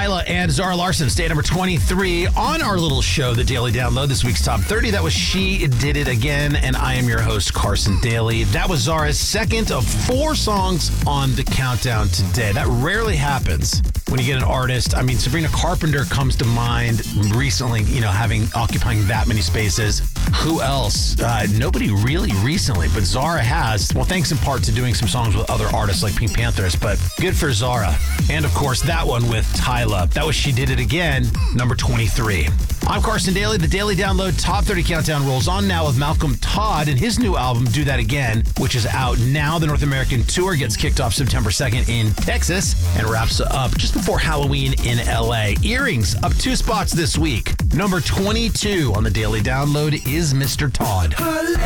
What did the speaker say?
Tyla and Zara Larsson, stay at number 23 on our little show, The Daily Download, this week's Top 30. That was She Did It Again, and I am your host, Carson Daly. That was Zara's second of 4 songs on the countdown today. That rarely happens when you get an artist. I mean, Sabrina Carpenter comes to mind recently, occupying that many spaces. Who else? Nobody really recently, but Zara has. Well, thanks in part to doing some songs with other artists like Pink Panthers, but good for Zara. And of course, that one with Tyla. That was She Did It Again, number 23. I'm Carson Daly. The Daily Download Top 30 Countdown rolls on now with Malcolm Todd and his new album, Do That Again, which is out now. The North American tour gets kicked off September 2nd in Texas and wraps up just before Halloween in LA. Earrings up 2 spots this week. Number 22 on the Daily Download is Mr. Todd.